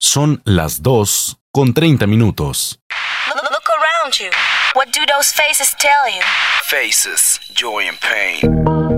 Son las 2:30. Look around you. What do those faces tell you? Faces, joy and pain.